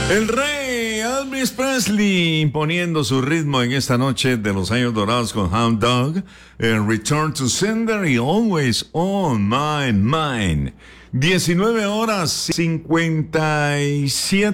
El rey Elvis Presley imponiendo su ritmo en esta noche de los años dorados con Hound Dog, Return to Sender y Always on My Mind. 19 horas 57